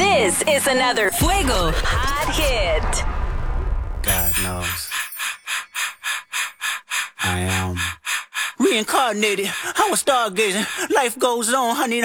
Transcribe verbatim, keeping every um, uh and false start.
This is another Fuego Hot Hit. God knows I am reincarnated. I was stargazing. Life goes on, honey.